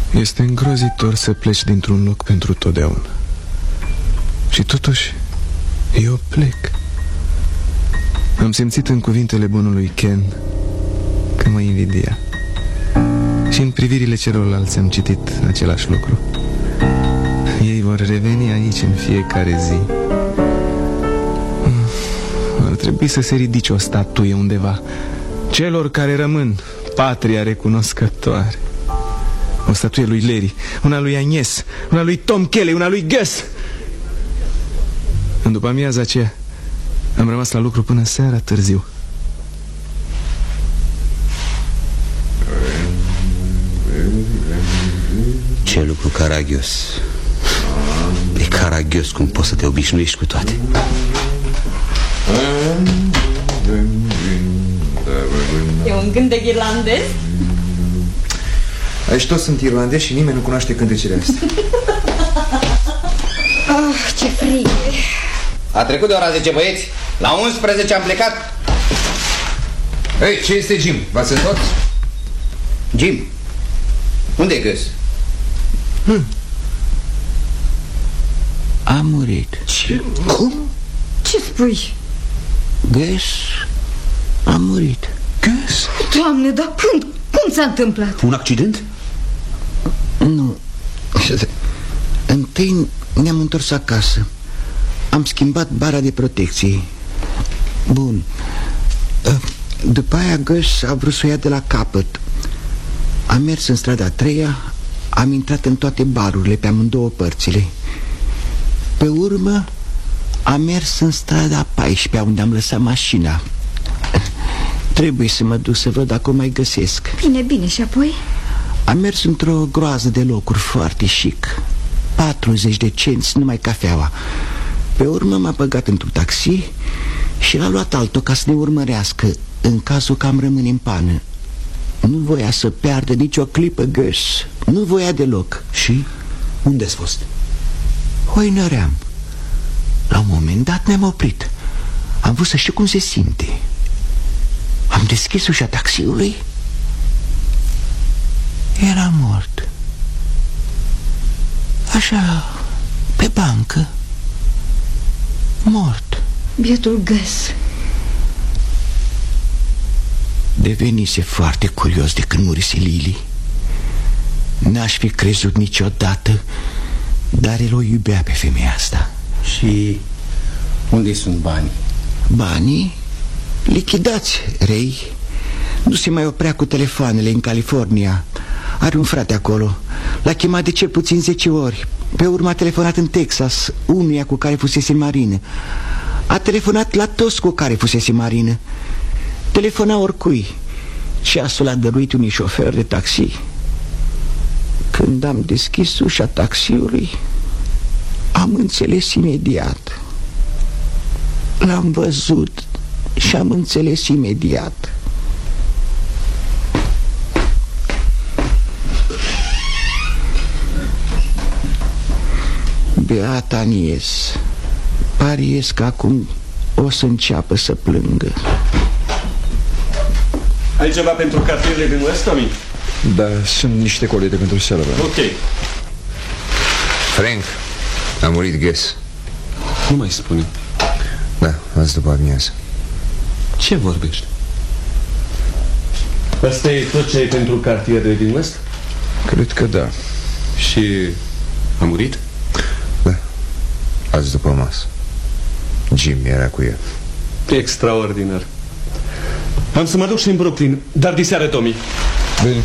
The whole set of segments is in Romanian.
Este îngrozitor să pleci dintr-un loc pentru totdeauna. Și totuși eu plec. Am simțit în cuvintele bunului Ken că mă invidia. Și în privirile celorlalți am citit același lucru. Ei vor reveni aici în fiecare zi. Ar trebui să se ridice o statuie undeva celor care rămân, patria recunoscătoare. O statuie lui Larry, una lui Agnes, una lui Tom Kelly, una lui Gus. În după amiaza aceea am rămas la lucru până seara târziu. Ce lucru caragios. E caragios cum poți să te obișnuiești cu toate. E un cântec irlandez? Aici toți sunt irlandezi și nimeni nu cunoaște cântecele astea. Ce frig. A trecut de ora 10, băieți. La 11 am plecat. Ei, ce este Jim? V-ați întors? Jim? Unde e Gus? A murit. Ce? Cum? Ce spui? Gus a murit. Gus? Doamne, dar când? Cum s-a întâmplat? Un accident? Nu. Întâi ne-am întors acasă. Am schimbat bara de protecție. Bun. După aia Gus a vrut să o ia de la capăt. Am mers în strada a treia. Am intrat în toate barurile pe amândouă părțile. Pe urmă am mers în strada a 14-a, unde am lăsat mașina. Trebuie să mă duc să văd dacă o mai găsesc. Bine, bine, și apoi? Am mers într-o groază de locuri foarte chic. 40 de cenți numai cafeaua. Pe urmă m-a băgat într-un taxi și l-a luat altul ca să ne urmărească în cazul că am rămâne în pană. Nu voia să piardă nicio clipă Gus. Nu voia deloc. Și unde ați fost? Hoinăream. La un moment dat ne-am oprit. Am vrut să știu cum se simte. Am deschis ușa taxiului. Era mort. Așa, pe bancă. Mort. Bietul Gus. Devenise foarte curios de când murise Lily. N-aș fi crezut niciodată, dar el o iubea pe femeia asta. Și unde sunt banii? Banii? Lichidați, Ray. Nu se mai oprea cu telefoanele în California. Are un frate acolo. L-a chemat de cel puțin 10 ori. Pe urmă a telefonat în Texas, unuia cu care fusese în marină. A telefonat la toți cu care fusese în marină. Telefona oricui. Ceasul a dăruit unui șofer de taxi. Când am deschis ușa taxiului, am înțeles imediat. L-am văzut și am înțeles imediat. Beata Agnes, pariez că acum o să înceapă să plângă. Ai ceva pentru cartierele din West, Tommy? Da, sunt niște colete pentru seară. Ok. Frank, a murit Gus. Nu mai spune. Da, azi după amiază. Ce vorbești? Asta e tot ce ai pentru cartierele din West? Cred că da. Și a murit? Da, azi după masă. Jim era cu el. Extraordinar. Am să mă duc și în Brooklyn, dar diseară, Tommy. Bine.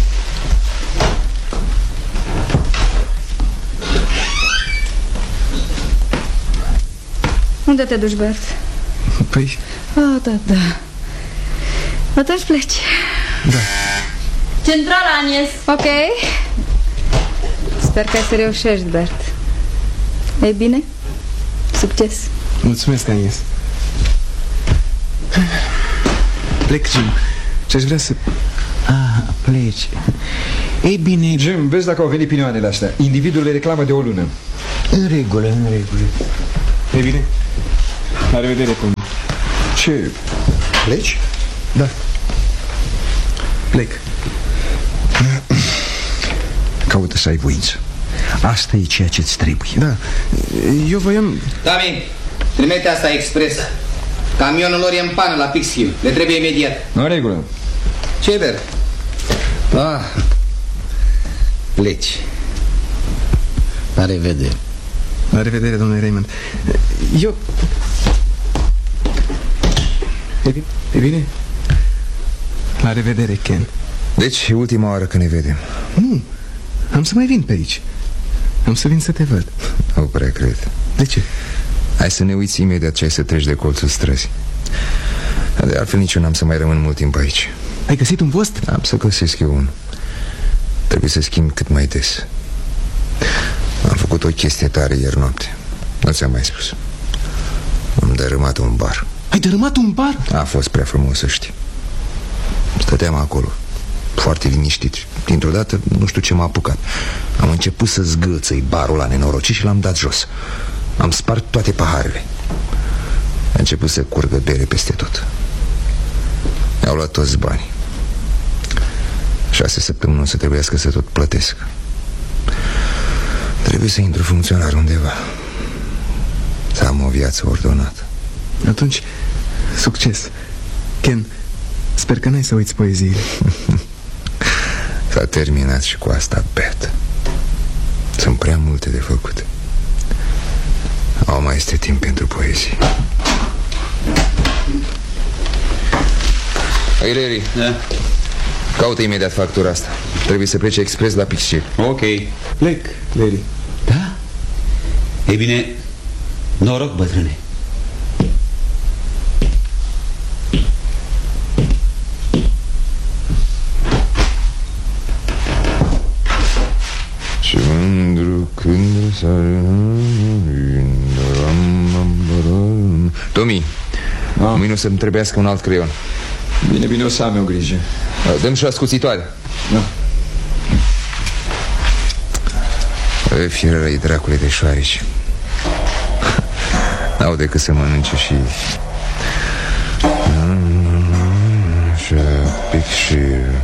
Unde te duci, Bert? Păi... Da. Atunci pleci. Da. Centrala, Agnes. Ok. Sper că ai să reușești, Bert. E bine? Succes. Mulțumesc, Agnes. Plec, Jim. Și aș vrea să... Pleci. Ei bine... Jim, vezi dacă au venit pinioanele astea. Individul le reclamă de o lună. În regulă, în regulă. E bine? La revedere, Tom. Ce? Pleci? Da. Plec. Caută. ascultă, să ai voință. Asta e ceea ce-ți trebuie. Da, eu voiam... Tami, trimite asta expres. Camionul lor e în pană la Pixhill. Le trebuie imediat. În regulă. Ce ver? Pleci. La revedere. La revedere, domnule Raymond. Eu... E bine? La revedere, Ken. Deci, e ultima oară că ne vedem. Nu, am să mai vin pe aici. Am să vin să te văd. Nu prea cred. De ce? Hai să ne uiți imediat ce ai să treci de colțul străzii. De altfel nici eu n-am să mai rămân mult timp aici. Ai găsit un post? Am să găsesc eu unul. Trebuie să schimb cât mai des. Am făcut o chestie tare ieri noapte. Nu ți-am mai spus. Am dărâmat un bar. Ai dărâmat un bar? A fost prea frumos, să știi. Stăteam acolo, foarte liniștit. Dintr-o dată, nu știu ce m-a apucat. Am început să zgâlțăi barul la nenorocit și l-am dat jos. Am spart toate paharele. A început să curgă bere peste tot. Mi-au luat toți banii. 6 săptămâni o să trebuiască să tot plătesc. Trebuie să intru funcționar undeva, să am o viață ordonată. Atunci, succes. Ken, sper că n-ai să uiți poeziile. S-a terminat și cu asta, Beth. Sunt prea multe de făcut. Nu mai este timp pentru poezii. Hey, Larry, Da? caută imediat factura asta. Trebuie să plece expres la Pixhill. Ok. Plec, Larry. Da? Ei bine, noroc, bătrâne. Și mândru când Tommy, mâine o să-mi trebuiască un alt creion. Bine, bine, o să am eu grijă. Dăm și ascuțitoare. Da. Fierără-i dracule de șoareci. N-au decât să mănânce și... Așa, Pixhill.